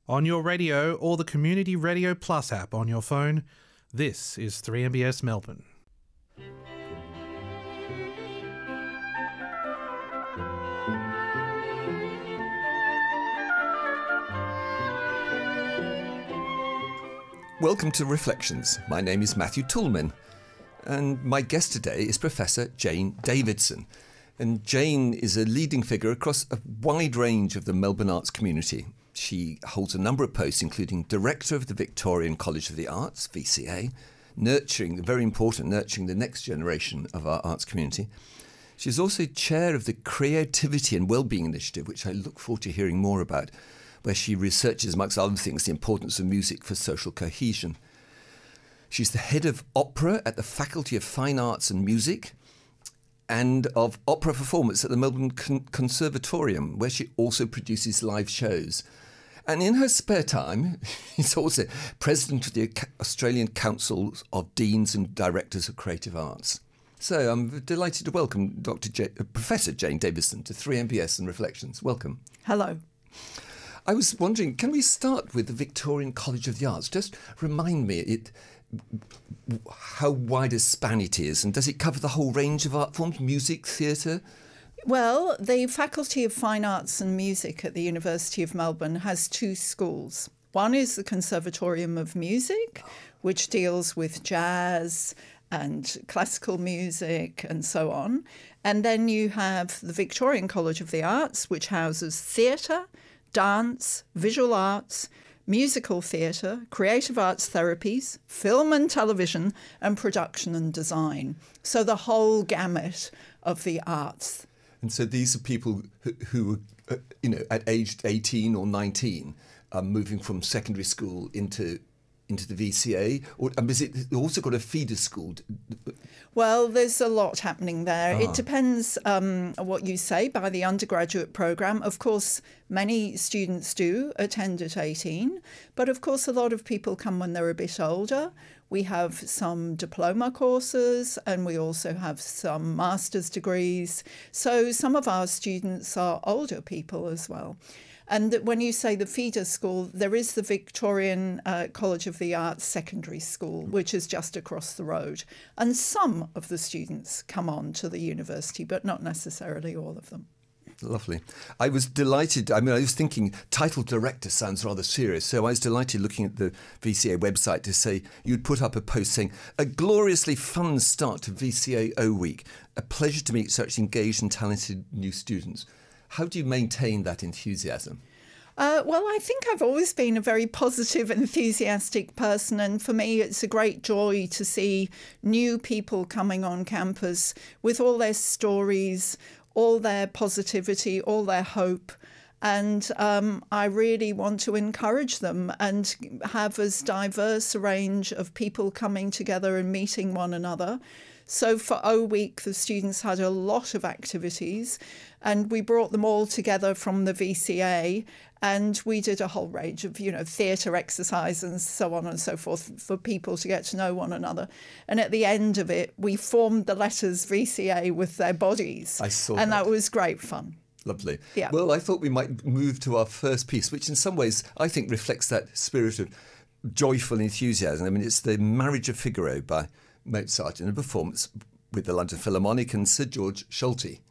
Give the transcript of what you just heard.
on your radio or the Community Radio Plus app on your phone. This is 3MBS Melbourne. Welcome to Reflections. My name is Matthew Toulmin, and my guest today is Professor Jane Davidson. And Jane is a leading figure across a wide range of the Melbourne arts community. She holds a number of posts, including Director of the Victorian College of the Arts, VCA, very important, nurturing the next generation of our arts community. She's also Chair of the Creativity and Wellbeing Initiative, which I look forward to hearing more about, where she researches, amongst other things, the importance of music for social cohesion. She's the head of opera at the Faculty of Fine Arts and Music and of opera performance at the Melbourne Conservatorium, where she also produces live shows. And in her spare time, she's also president of the Australian Council of Deans and Directors of Creative Arts. So I'm delighted to welcome Professor Jane Davidson to 3MBS and Reflections. Welcome. Hello. I was wondering, can we start with the Victorian College of the Arts? Just remind me how wide a span it is, and does it cover the whole range of art forms, music, theatre? Well, the Faculty of Fine Arts and Music at the University of Melbourne has two schools. One is the Conservatorium of Music, which deals with jazz and classical music and so on. And then you have the Victorian College of the Arts, which houses theatre, dance, visual arts, musical theatre, creative arts therapies, film and television, and production and design. So the whole gamut of the arts. And so these are people who at age 18 or 19 are moving from secondary school into the VCA, or has it also got a feeder school? Well, there's a lot happening there. It depends what you say by the undergraduate programme. Of course, many students do attend at 18, but of course a lot of people come when they're a bit older. We have some diploma courses and we also have some master's degrees. So some of our students are older people as well. And when you say the feeder school, there is the Victorian College of the Arts Secondary School, which is just across the road. And some of the students come on to the university, but not necessarily all of them. Lovely. I was delighted. I was thinking title director sounds rather serious. So I was delighted looking at the VCA website to say you'd put up a post saying, a gloriously fun start to VCA O Week. A pleasure to meet such engaged and talented new students. How do you maintain that enthusiasm? Well, I think I've always been a very positive, enthusiastic person. And for me, it's a great joy to see new people coming on campus with all their stories, all their positivity, all their hope. And I really want to encourage them and have as diverse a range of people coming together and meeting one another. So for O Week, the students had a lot of activities and we brought them all together from the VCA and we did a whole range of, theatre exercise and so on and so forth for people to get to know one another. And at the end of it, we formed the letters VCA with their bodies. I saw and that was great fun. Lovely. Yeah. Well, I thought we might move to our first piece, which in some ways I think reflects that spirit of joyful enthusiasm. I mean, it's the Marriage of Figaro by Mozart in a performance with the London Philharmonic and Sir George Solti.